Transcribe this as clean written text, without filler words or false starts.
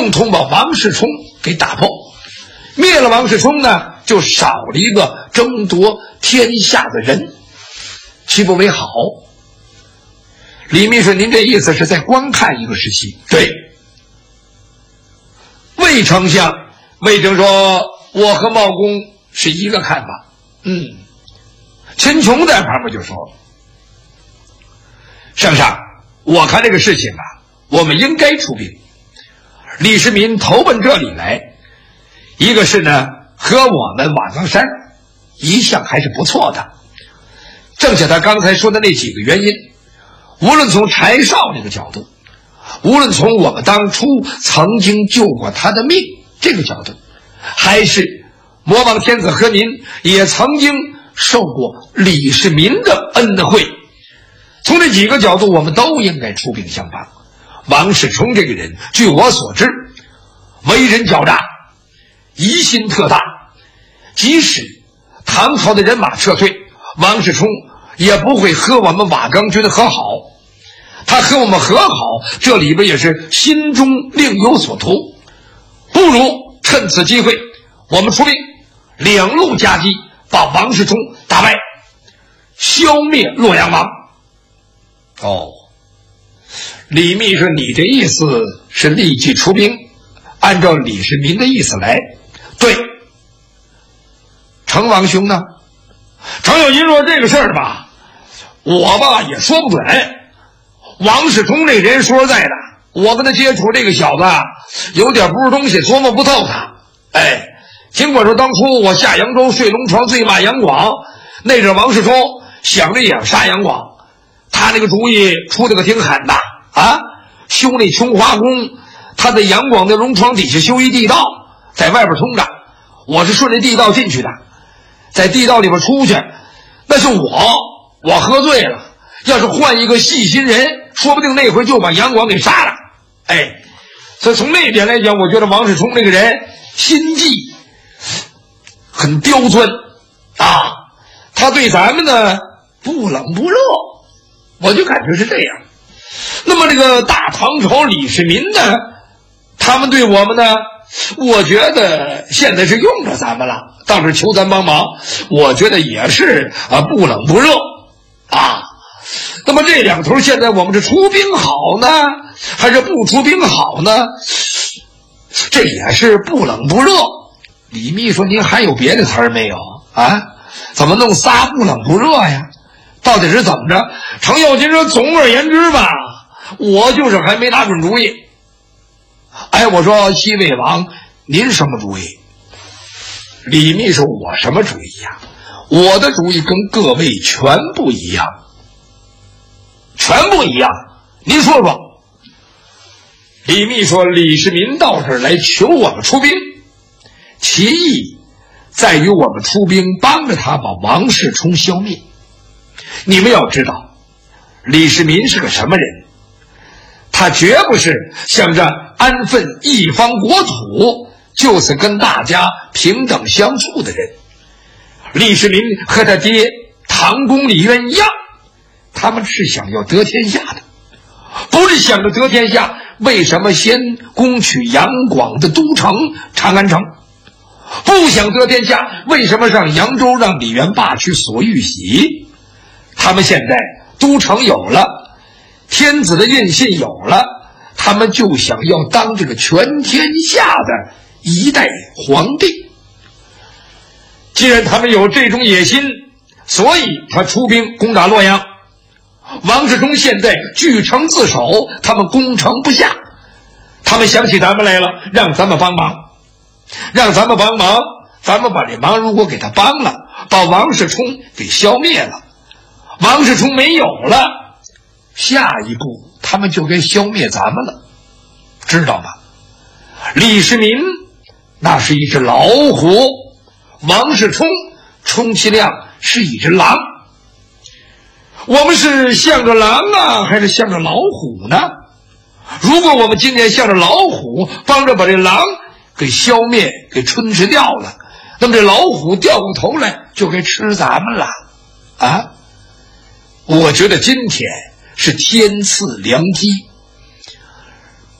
共同把王世充给打破。灭了王世充呢，就少了一个争夺天下的人，岂不为好？李秘书，您这意思是在观看一个时期？对。魏丞相，魏征说，我和茂公是一个看法。秦琼在旁边就说了，圣上，我看这个事情啊，我们应该出兵。李世民投奔这里来，一个是呢，和我们瓦岗山一向还是不错的，正像他刚才说的那几个原因，无论从柴少那个角度，无论从我们当初曾经救过他的命这个角度，还是魔王天子和您也曾经受过李世民的恩惠，从这几个角度我们都应该出兵相帮。王世充这个人，据我所知，为人狡诈，疑心特大，即使唐朝的人马撤退，王世充也不会和我们瓦岗军和好。他和我们和好，这里边也是心中另有所图，不如趁此机会我们出兵，两路夹击，把王世充打败，消灭洛阳王。李秘书，你的意思是立即出兵，按照李世民的意思来？对。成王兄呢？程咬金说，这个事儿吧，我吧也说不准。王世充这人说实在的，我跟他接触，这个小子有点不是东西，琢磨不透他。尽管说当初我下扬州睡龙床醉骂杨广，那阵王世充想着也要杀杨广，他那个主意出的个挺狠的啊！修那琼华宫，他在杨广的龙床底下修一地道，在外边通着，我是顺着地道进去的，在地道里边出去，那是我喝醉了，要是换一个细心人，说不定那回就把杨广给杀了。所以从那点来讲，我觉得王世充这个人心计很刁钻啊，他对咱们呢不冷不热，我就感觉是这样。那么这个大唐朝李世民呢，他们对我们呢，我觉得现在是用着咱们了，倒是求咱帮忙，我觉得也是不冷不热啊。那么这两头现在我们是出兵好呢，还是不出兵好呢？这也是不冷不热。李秘书，您还有别的词儿没有啊？怎么弄仨不冷不热呀？到底是怎么着？程咬金说，总而言之吧，我就是还没拿准主意。我说西魏王，您什么主意？李秘书，我什么主意呀？我的主意跟各位全不一样，全不一样。您说说。李秘书，李世民到这儿来求我们出兵，其意在于我们出兵帮着他把王世充消灭。你们要知道，李世民是个什么人？他绝不是想着安分一方国土，就是跟大家平等相处的人。李世民和他爹唐公李渊一样，他们是想要得天下的，不是想着得天下，为什么先攻取杨广的都城长安城？不想得天下，为什么上扬州让李元霸去索玉玺？他们现在都城有了，天子的印信有了，他们就想要当这个全天下的一代皇帝。既然他们有这种野心，所以他出兵攻打洛阳。王世充现在据城自守，他们攻城不下，他们想起咱们来了，让咱们帮忙，让咱们帮忙，咱们把这忙如果给他帮了，把王世充给消灭了，王世充没有了，下一步他们就该消灭咱们了，知道吗？李世民那是一只老虎，王世充充其量是一只狼。我们是向着狼啊，还是向着老虎呢？如果我们今天向着老虎，帮着把这狼给消灭，给吞噬掉了，那么这老虎掉过头来就该吃咱们了啊！我觉得今天是天赐良机，